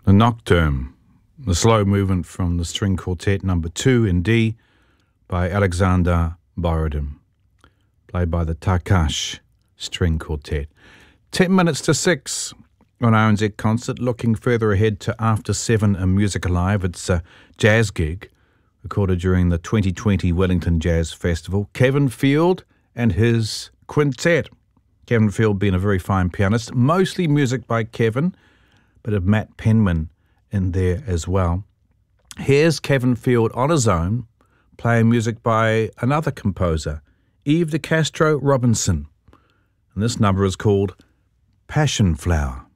The Nocturne, the slow movement from the string quartet number 2 in D by Alexander Borodin, played by the Takash String Quartet. 10 minutes to 6 on RNZ Concert, looking further ahead to After 7 and Music Alive. It's a jazz gig recorded during the 2020 Wellington Jazz Festival. Kevin Field and his quintet. Kevin Field being a very fine pianist, mostly music by Kevin, but of Matt Penman in there as well. Here's Kevin Field on his own, playing music by another composer, Eve de Castro Robinson. And this number is called Passion Flower.